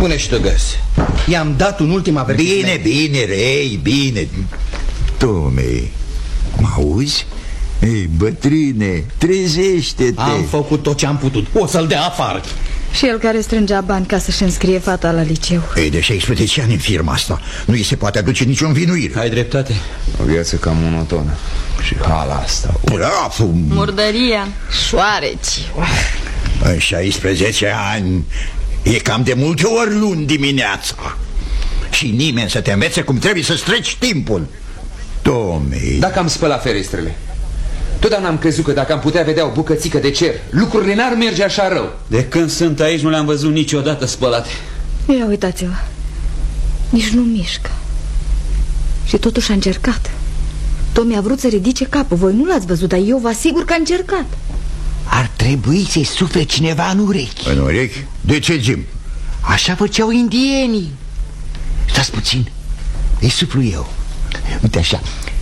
Spune și tu, Găs. I-am dat un ultim avertisment. Bine, Rei, bine. Tome, mă auzi? Ei, bătrâne, trezește-te. Am făcut tot ce am putut. O să-l dea afară. Și el care strângea bani ca să-și înscrie fata la liceu. Ei, de 16 ani în firma asta nu îi se poate aduce nicio învinuire. Ai dreptate. O viață cam monotonă. Și hala asta. Bravo. Murdăria, șoareci. În 16 ani e cam de multe ori luni dimineața. Și nimeni să te învețe cum trebuie să streci timpul. Tome, Dacă am spălat ferestrele, totdeauna am crezut că dacă am putea vedea o bucățică de cer, lucrurile n-ar merge așa rău. De când sunt aici nu le-am văzut niciodată spălate. Ia uitați-vă, nici nu mișcă. Și totuși a încercat. Tomi a vrut să ridice capul. Voi nu l-ați văzut, dar eu vă asigur că a încercat. Ar trebui să-i sufle cineva în urechi. în urechi? De ce, Jim? Așa făceau indienii. Stați puțin, îi suflu eu. Uite așa.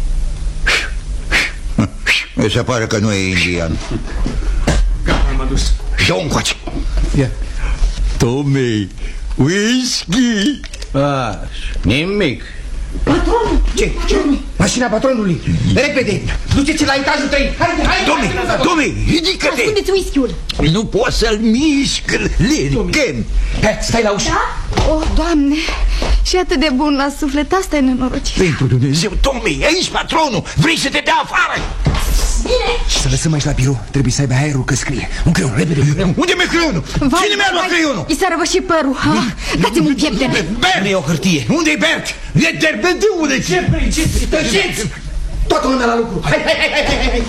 Mi se pare că nu e indian. Gata, am adus. Dă-o încoace. Ia. Tome, whisky. Nimic. Patronul! Ce? Mașina patronului! Repede! Duceți-l la etajul 3! Haide! Tome, ridică-te! Ascundeți whisky-ul! Nu poți să-l mișc, Lerican. Stai la ușă! Da? Oh, Doamne! Și atât de bun la suflet, asta e nenorocit. Pentru Dumnezeu, Tome, aici patronul. Vrei să te dea afară? Bine! Și să lăsăm aici la birou. Trebuie să aibă aerul că scrie. Un creion, repede. Unde mi-e creionul? Cine mi-a luat creionul? I s-a răvășit părul. Dați-mi un pieptene. Bert! E o hârtie. Unde-i Bert? E derbedeu, unde ce? Tăceți! Toată lumea la lucru! Hai!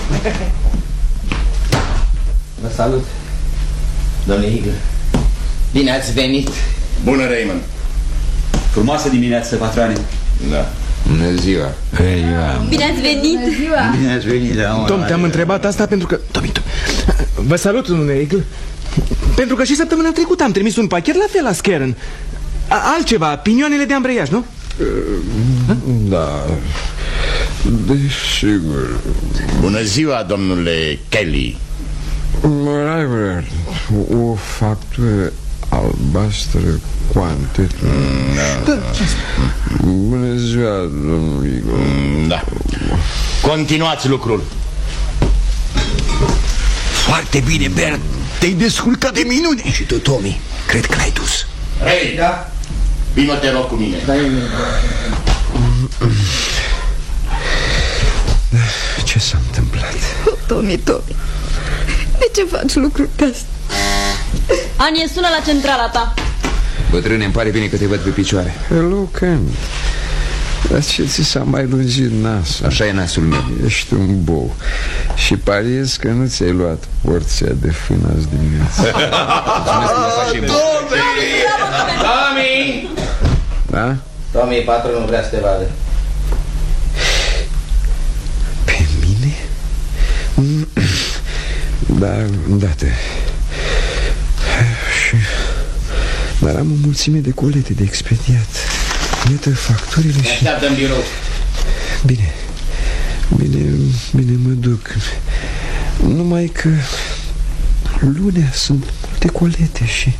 Vă salut, domnule Eagle. Bine ați venit. Bună, Raymond. Frumoasă dimineață, patrone. Da. Bună ziua. Bine ați venit. Bine ați venit, da, Tom, te-am întrebat asta pentru că... Vă salut, domnule Eagle. Pentru că și săptămâna trecută am trimis un pachet la fel la Scaron. Altceva, pinioanele de ambreiaj, nu? Da. Desigur. Bună ziua, domnule Kelly. Driver, o factură albastră Quantet. Bună ziua, domnul Igor. Da. Continuați lucrul. Foarte bine, Bert. Te-ai descurcat de minune. Și tu, Tommy, cred că l-ai dus. Hei, da? Vino, te rog, cu mine. Ce s-a întâmplat? Tommy, de ce faci lucruri ca asta? Anie, sună la centrala ta. Bătrâne, îmi pare bine că te văd pe picioare. Hello, Ken. Dar ce ți s-a mai lungit nasul? Așa e nasul meu. Ești un bou. Și pariez că nu ți-ai luat porția de fân azi dimineață. Tommy! Da? Tommy, patronul vrea să te vadă. Pe mine? Da, îndată. Dar am o mulțime de colete de expediat. Iată facturile și... Așteaptă în birou. Bine, mă duc. Numai că lunea sunt multe colete și...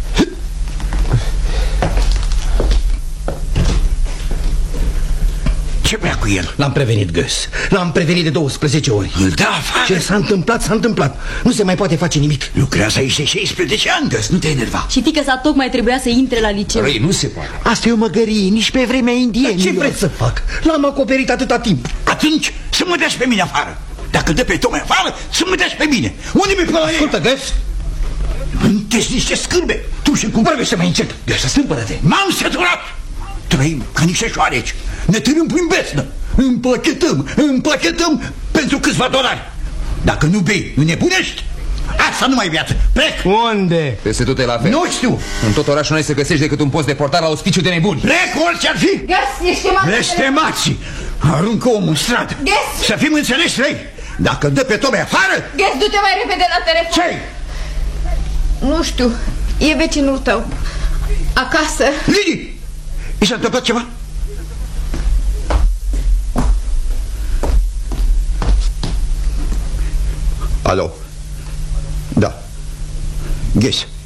Ce vrea cu el? L-am prevenit, Gus. L-am prevenit de 12 ori. Îl dă afară. Ce s-a întâmplat, s-a întâmplat. Nu se mai poate face nimic. Lucrează aici de 16 ani. Gus, nu te enerva. Și fiică sa tocmai trebuia să intre la liceu. Răi, nu se poate. Asta e o măgărie, nici pe vremea indienilor. Ce vreți să fac? L-am acoperit atâta timp. Atunci să mă dea pe mine afară. Dacă dă pe Tome afară, să mă dea pe mine. Unde mi-e până la ei? Ascultă, Gus. Sunteți niște scârbe. Tu și cum Vorbește mai încet. Gus, stâmpără-te. m-am săturat. Trăim ca niște șoareci. Ne târâm prin besnă. Împachetăm pentru câțiva dolari. Dacă nu bei, înnebunești. Asta nu mai viață. Plec. Unde? Peste tot e la fel. Nu știu. În tot orașul nu ai să găsești decât un post de portar la ospiciu de nebuni. Plec orice ar fi. Gus, ești chemat. Blestemați. Aruncă omul în stradă. Gus! Să fim înțeleși, trei. Dacă dă pe Tome afară... Gus, du-te mai repede la telefon. Ce-i? Nu știu, e vecinul tău. Acasă. Lili, i s-a întâmplat ceva? Alo. Da. Ghes.